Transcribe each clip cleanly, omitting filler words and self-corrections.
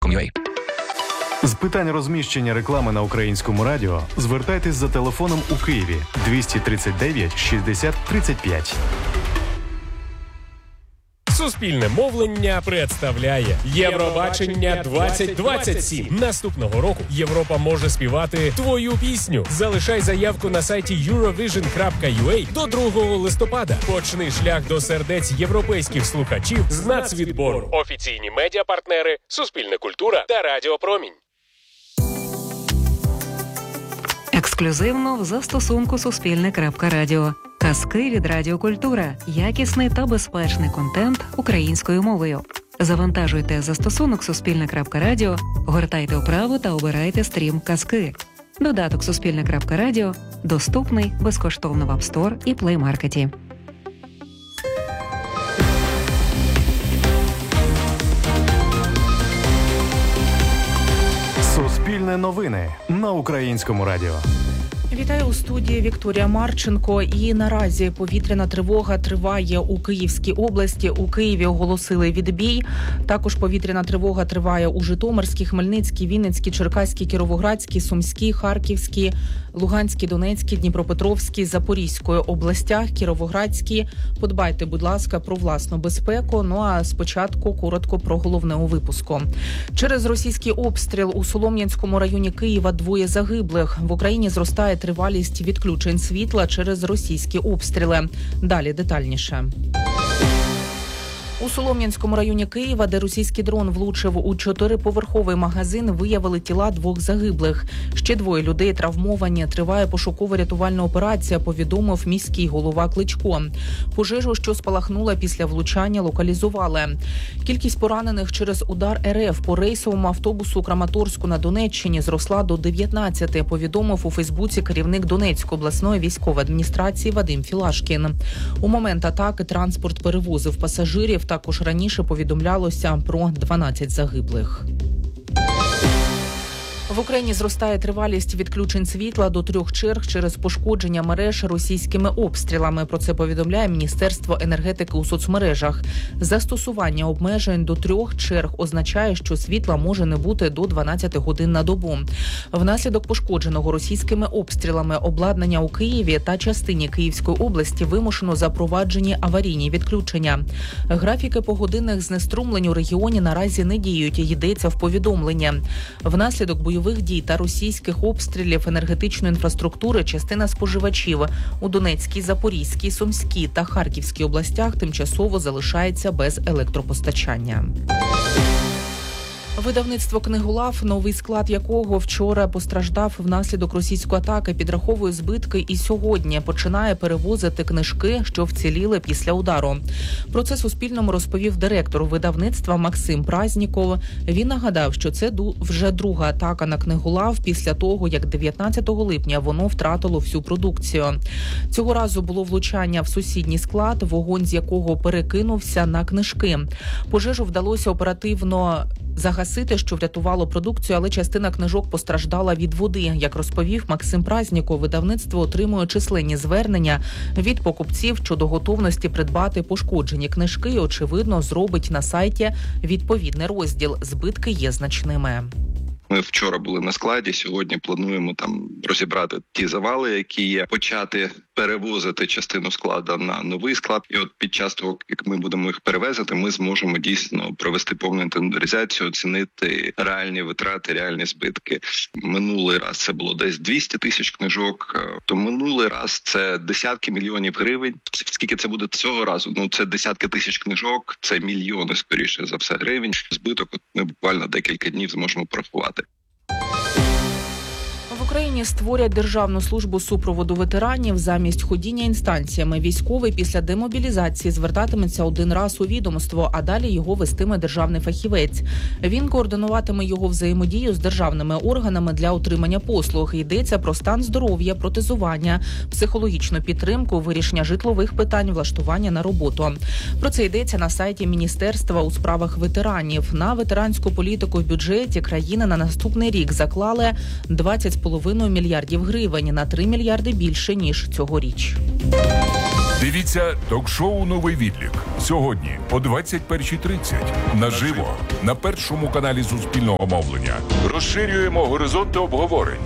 radio.com.ua. З питань розміщення реклами на українському радіо звертайтесь за телефоном у Києві 239 60 35. Суспільне мовлення представляє Євробачення 2027. Наступного року Європа може співати твою пісню. Залишай заявку на сайті eurovision.ua до 2 листопада. Почни шлях до сердець європейських слухачів з нацвідбору. Офіційні медіапартнери Суспільне культура та Радіо Промінь. Ексклюзивно в застосунку Суспільне.Радіо. Казки від Радіокультура. Якісний та безпечний контент українською мовою. Завантажуйте застосунок Суспільне.Радіо, гортайте вправо та обирайте стрім казки. Додаток Суспільне.Радіо доступний безкоштовно в App Store і Play Market. Суспільне новини на українському радіо. Вітаю у студії Вікторія Марченко. І наразі повітряна тривога триває у Київській області. У Києві оголосили відбій. Також повітряна тривога триває у Житомирській, Хмельницькій, Вінницькій, Черкаській, Кіровоградській, Сумській, Харківській, Луганській, Донецькій, Дніпропетровській, Запорізької областях, Кіровоградській. Подбайте, будь ласка, про власну безпеку. Ну а спочатку коротко про головне у випуску. Через російський обстріл у Солом'янському районі Києва 2 загиблих. В Україні зростає тривалість відключень світла через російські обстріли. Далі детальніше. У Солом'янському районі Києва, де російський дрон влучив у 4-поверховий магазин, виявили тіла 2 загиблих. Ще 2 людей травмовані. Триває пошуково-рятувальна операція, повідомив міський голова Кличко. Пожежу, що спалахнула після влучання, локалізували. Кількість поранених через удар РФ по рейсовому автобусу у Краматорську на Донеччині зросла до 19, повідомив у Фейсбуці керівник Донецької обласної військової адміністрації Вадим Філашкін. У момент атаки транспорт перевозив пасажирів. Також раніше повідомлялося про 12 загиблих. В Україні зростає тривалість відключень світла до 3 черг через пошкодження мереж російськими обстрілами. Про це повідомляє Міністерство енергетики у соцмережах. Застосування обмежень до 3 черг означає, що світла може не бути до 12 годин на добу. Внаслідок пошкодженого російськими обстрілами обладнання у Києві та частині Київської області вимушено запроваджені аварійні відключення. Графіки погодинних знеструмлень у регіоні наразі не діють, йдеться в повідомленні. Внаслідок бойових дій та російських обстрілів енергетичної інфраструктури частина споживачів у Донецькій, Запорізькій, Сумській та Харківській областях тимчасово залишається без електропостачання. Видавництво «Книголав», новий склад якого вчора постраждав внаслідок російської атаки, підраховує збитки і сьогодні починає перевозити книжки, що вціліли після удару. Про це Суспільному розповів директор видавництва Максим Празніков. Він нагадав, що це вже друга атака на «Книголав» після того, як 19 липня воно втратило всю продукцію. Цього разу було влучання в сусідній склад, вогонь з якого перекинувся на книжки. Пожежу вдалося оперативно загасити, що врятувало продукцію, але частина книжок постраждала від води. Як розповів Максим Празніков, видавництво отримує численні звернення від покупців щодо готовності придбати пошкоджені книжки і, очевидно, зробить на сайті відповідний розділ. Збитки є значними. Ми вчора були на складі, сьогодні плануємо там розібрати ті завали, які є, почати перевозити частину складу на новий склад. І от під час того, як ми будемо їх перевезти, ми зможемо дійсно провести повну інвентаризацію, оцінити реальні витрати, реальні збитки. Минулий раз це було десь 200 тисяч книжок, то минулий раз це десятки мільйонів гривень. Скільки це буде цього разу? Ну, це десятки тисяч книжок, це мільйони, скоріше за все, гривень. Збиток ми буквально декілька днів зможемо порахувати. В Україні створять Державну службу супроводу ветеранів. Замість ходіння інстанціями військовий після демобілізації звертатиметься один раз у відомство, а далі його вестиме державний фахівець. Він координуватиме його взаємодію з державними органами для отримання послуг. Йдеться про стан здоров'я, протезування, психологічну підтримку, вирішення житлових питань, влаштування на роботу. Про це йдеться на сайті Міністерства у справах ветеранів. На ветеранську політику в бюджеті країни на наступний рік заклали 20,5 мільярдів гривень, на 3 мільярди більше, ніж цьогоріч. Дивіться ток-шоу «Новий відлік» сьогодні о 21:30 наживо на першому каналі Суспільного мовлення. Розширюємо горизонти обговорень.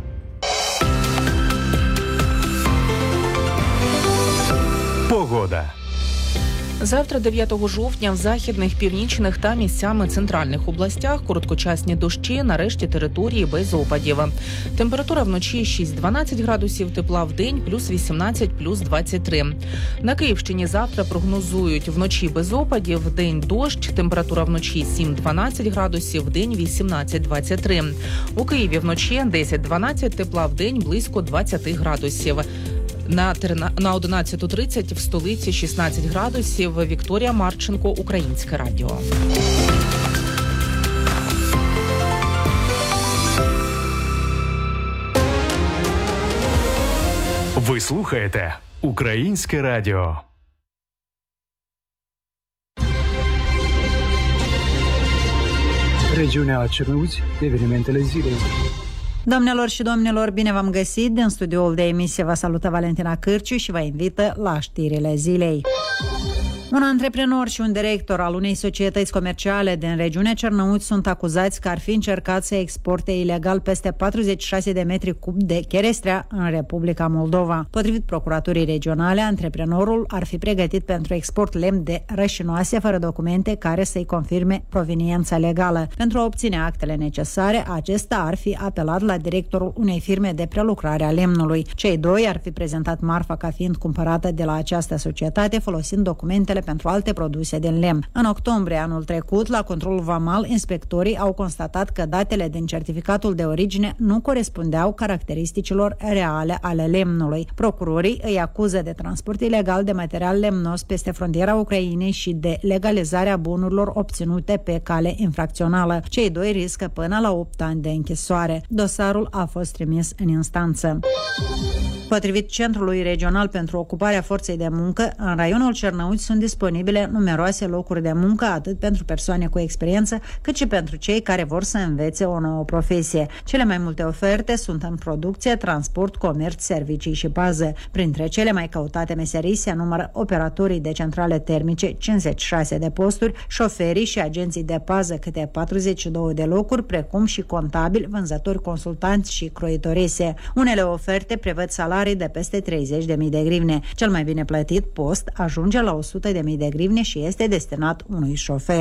Погода. Завтра, 9 жовтня, в західних, північних та місцями центральних областях короткочасні дощі, на решті території без опадів. Температура вночі 6-12 градусів тепла, в день плюс 18, плюс 23. На Київщині завтра прогнозують вночі без опадів, в день дощ, температура вночі 7-12 градусів, в день 18-23. У Києві вночі 10-12 тепла, в день близько 20 градусів. На 11:30 в столиці 16 градусів. Вікторія Марченко, Українське радіо. Ви слухаєте Українське радіо. Regiunea Cernăuți, evenimentele zilei. Doamnelor și domnilor, bine v-am găsit! Din studioul de emisie vă salută Valentina Cârciu și vă invită la știrile zilei. Un antreprenor și un director al unei societăți comerciale din regiunea Cernăuți sunt acuzați că ar fi încercat să exporte ilegal peste 46 de metri cub de cherestrea în Republica Moldova. Potrivit procuraturii regionale, antreprenorul ar fi pregătit pentru export lemn de rășinoase fără documente care să-i confirme proveniența legală. Pentru a obține actele necesare, acesta ar fi apelat la directorul unei firme de prelucrare a lemnului. Cei doi ar fi prezentat marfa ca fiind cumpărată de la această societate folosind documentele pentru alte produse din lemn. În octombrie anul trecut, la controlul vamal, inspectorii au constatat că datele din certificatul de origine nu corespundeau caracteristicilor reale ale lemnului. Procurorii îi acuză de transport ilegal de material lemnos peste frontiera Ucrainei și de legalizarea bunurilor obținute pe cale infracțională. Cei doi riscă până la 8 ani de închisoare. Dosarul a fost trimis în instanță. Potrivit Centrului Regional pentru Ocuparea Forței de Muncă, în raionul Cernăuți sunt disponibile numeroase locuri de muncă, atât pentru persoane cu experiență, cât și pentru cei care vor să învețe o nouă profesie. Cele mai multe oferte sunt în producție, transport, comerț, servicii și pază. Printre cele mai căutate meserii se numără operatorii de centrale termice, 56 de posturi, șoferii și agenții de pază, câte 42 de locuri, precum și contabili, vânzători, consultanți și croitorise. Unele oferte prevăd salarii de peste 30.000 de grivne. Cel mai bine plătit post ajunge la 100.000 de grivne și este destinat unui șofer.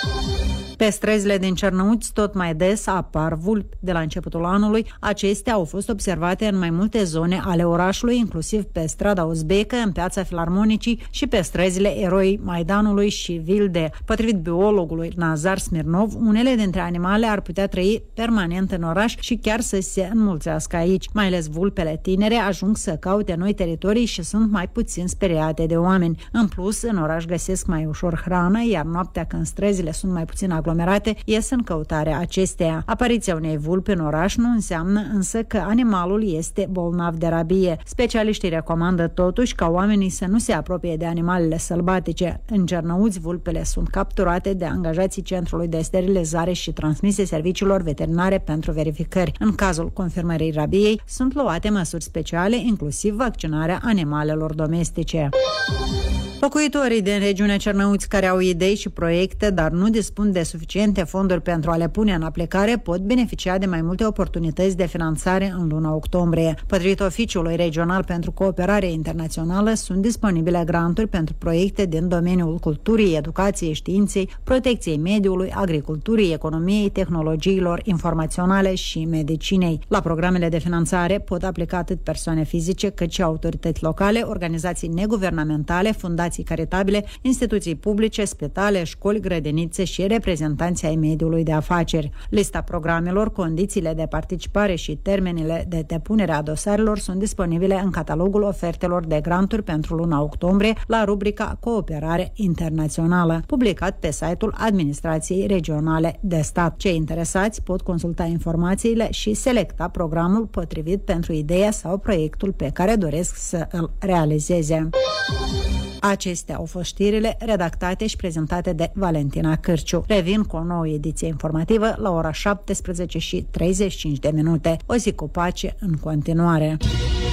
Pe străzile din Cernăuți tot mai des apar vulpi. De la începutul anului, acestea au fost observate în mai multe zone ale orașului, inclusiv pe strada Uzbecă, în piața Filarmonicii și pe străzile Eroii Maidanului și Vilde. Potrivit biologului Nazar Smirnov, unele dintre animale ar putea trăi permanent în oraș și chiar să se înmulțească aici. Mai ales vulpele tinere ajung să caute noi teritorii și sunt mai puțin speriate de oameni. În plus, în oraș găsesc mai ușor hrană, iar noaptea, când străzile sunt mai puțin aglomerate, ies în căutarea acesteia. Apariția unei vulpi în oraș nu înseamnă însă că animalul este bolnav de rabie. Specialiștii recomandă totuși ca oamenii să nu se apropie de animalele sălbatice. În Cernăuți, vulpele sunt capturate de angajații Centrului de Sterilizare și transmise serviciilor veterinare pentru verificări. În cazul confirmării rabiei, sunt luate măsuri speciale, inclusiv vaccinarea animalelor domestice. Locuitorii din regiunea Cernăuți care au idei și proiecte, dar nu dispun de suficiente fonduri pentru a le pune în aplicare, pot beneficia de mai multe oportunități de finanțare în luna octombrie. Potrivit Oficiului Regional pentru Cooperare Internațională, sunt disponibile granturi pentru proiecte din domeniul culturii, educației, științei, protecției mediului, agriculturii, economiei, tehnologiilor informaționale și medicinei. La programele de finanțare pot aplica atât persoane fizice, cât și autorități locale, organizații neguvernamentale, fundații caritabile, instituții publice, spitale, școli, grădinițe și reprezentanții ai mediului de afaceri. Lista programelor, condițiile de participare și termenele de depunere a dosarelor sunt disponibile în catalogul ofertelor de granturi pentru luna octombrie la rubrica Cooperare Internațională, publicat pe site-ul Administrației Regionale de Stat. Cei interesați pot consulta informațiile și selecta programul potrivit pentru ideea sau proiectul pe care doresc să îl realizeze. Acestea au fost știrile redactate și prezentate de Valentina Cârciu. Revin cu o nouă ediție informativă la ora 17:35. O zi cu pace în continuare.